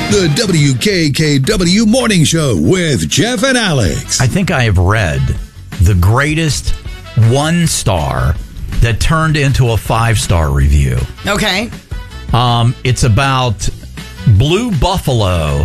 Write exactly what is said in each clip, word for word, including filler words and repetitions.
The W K K W Morning Show with Jeff and Alex. I think I have read the greatest one star that turned into a five-star review. Okay. Um, it's about Blue Buffalo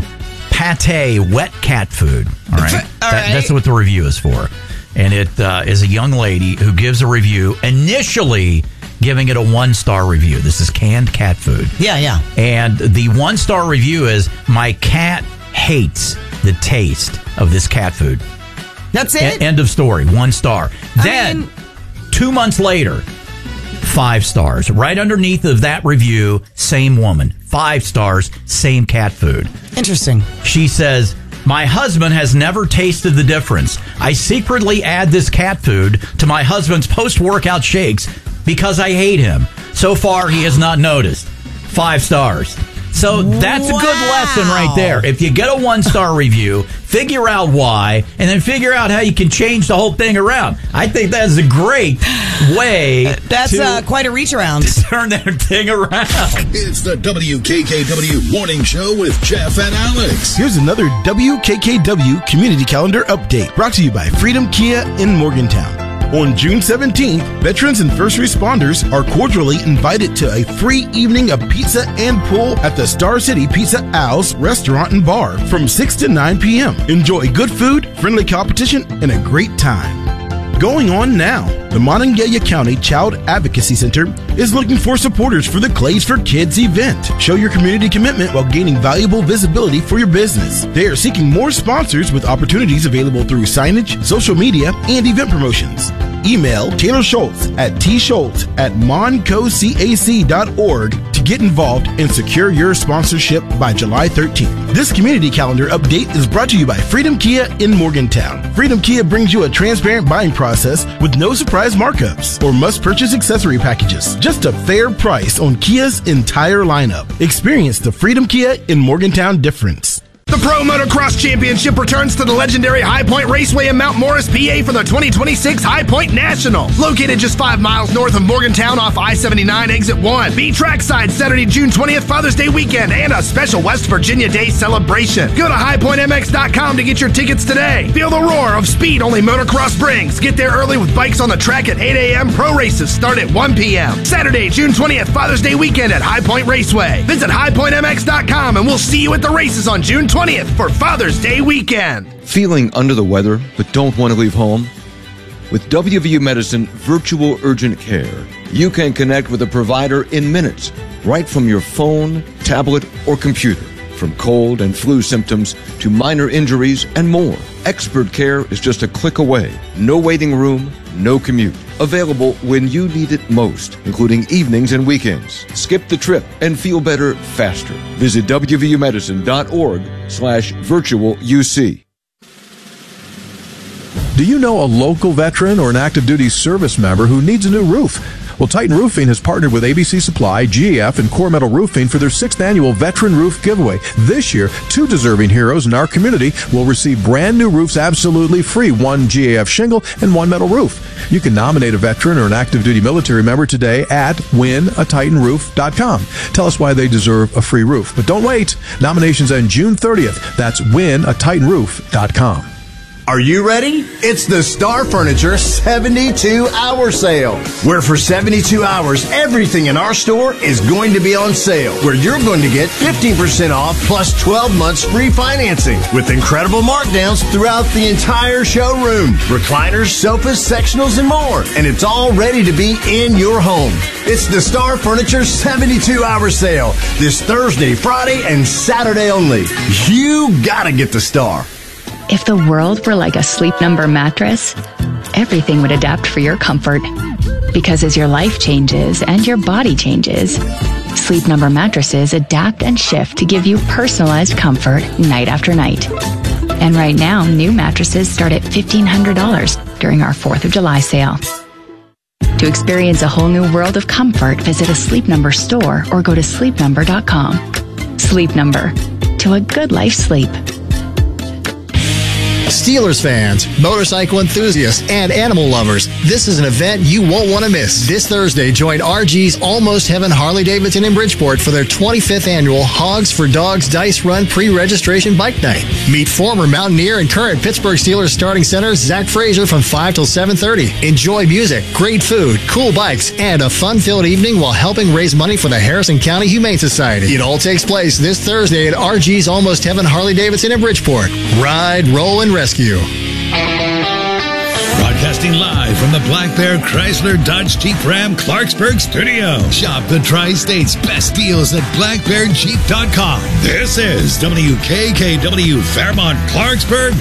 pate wet cat food. All right. All that, right. That's what the review is for. And it uh, is a young lady who gives a review, initially giving it a one-star review. This is canned cat food. Yeah, yeah. And the one-star review is, my cat hates the taste of this cat food. That's it? E- end of story. One star. I Then, mean- two months later, five stars. Right underneath of that review, same woman. Five stars, same cat food. Interesting. She says, my husband has never tasted the difference. I secretly add this cat food to my husband's post-workout shakes because I hate him. So far, he has not noticed. Five stars. So that's a good Wow. lesson right there. If you get a one-star review, figure out why, and then figure out how you can change the whole thing around. I think that's a great way That's to uh, quite a reach around. turn that thing around. It's the W K K W Morning Show with Jeff and Alex. Here's another W K K W Community Calendar update brought to you by Freedom Kia in Morgantown. On June seventeenth, veterans and first responders are cordially invited to a free evening of pizza and pool at the Star City Pizza Owls restaurant and bar from six to nine p.m. Enjoy good food, friendly competition, and a great time. Going on now, the Monongalia County Child Advocacy Center is looking for supporters for the Clays for Kids event. Show your community commitment while gaining valuable visibility for your business. They are seeking more sponsors with opportunities available through signage, social media, and event promotions. Email Taylor Schultz at tschultz at moncocac dot org to get involved and secure your sponsorship by July thirteenth. This community calendar update is brought to you by Freedom Kia in Morgantown. Freedom Kia brings you a transparent buying process with no surprise markups or must-purchase accessory packages. Just a fair price on Kia's entire lineup. Experience the Freedom Kia in Morgantown difference. The Pro Motocross Championship returns to the legendary High Point Raceway in Mount Morris, P A for the twenty twenty-six High Point National. Located just five miles north of Morgantown off I seventy-nine Exit one. Be trackside Saturday, June twentieth, Father's Day weekend, and a special West Virginia Day celebration. Go to high point m x dot com to get your tickets today. Feel the roar of speed only motocross brings. Get there early with bikes on the track at eight a.m. Pro races start at one p.m. Saturday, June twentieth, Father's Day weekend at High Point Raceway. Visit high point m x dot com and we'll see you at the races on June twentieth for Father's Day weekend. Feeling under the weather but don't want to leave home? With W V U Medicine Virtual Urgent Care, you can connect with a provider in minutes, right from your phone, tablet, or computer. From cold and flu symptoms to minor injuries and more. Expert care is just a click away. No waiting room, no commute. Available when you need it most, including evenings and weekends. Skip the trip and feel better faster. Visit w v u medicine dot org slash virtual U C. Do you know a local veteran or an active duty service member who needs a new roof? Well, Titan Roofing has partnered with A B C Supply, G E F, and Core Metal Roofing for their sixth annual Veteran Roof Giveaway. This year, two deserving heroes in our community will receive brand new roofs absolutely free, one G A F shingle and one metal roof. You can nominate a veteran or an active duty military member today at win a titan roof dot com. Tell us why they deserve a free roof. But don't wait. Nominations end June thirtieth. That's win a titan roof dot com. Are you ready? It's the Star Furniture seventy-two hour sale, where for seventy-two hours, everything in our store is going to be on sale, where you're going to get fifteen percent off plus twelve months free financing with incredible markdowns throughout the entire showroom. Recliners, sofas, sectionals, and more. And it's all ready to be in your home. It's the Star Furniture seventy-two hour sale this Thursday, Friday, and Saturday only. You gotta get the Star. If the world were like a Sleep Number mattress, everything would adapt for your comfort. Because as your life changes and your body changes, Sleep Number mattresses adapt and shift to give you personalized comfort night after night. And right now, new mattresses start at fifteen hundred dollars during our fourth of July sale. To experience a whole new world of comfort, visit a Sleep Number store or go to sleep number dot com. Sleep Number. To a good life sleep. Steelers fans, motorcycle enthusiasts, and animal lovers, this is an event you won't want to miss. This Thursday, join R G's Almost Heaven Harley-Davidson in Bridgeport for their twenty-fifth annual Hogs for Dogs Dice Run pre-registration bike night. Meet former Mountaineer and current Pittsburgh Steelers starting center Zach Frazier from five till seven thirty. Enjoy music, great food, cool bikes, and a fun-filled evening while helping raise money for the Harrison County Humane Society. It all takes place this Thursday at R G's Almost Heaven Harley-Davidson in Bridgeport. Ride, roll, and rescue. Broadcasting live from the Black Bear Chrysler Dodge Jeep Ram Clarksburg studio. Shop the Tri-State's best deals at black bear jeep dot com. This is W K K W Fairmont Clarksburg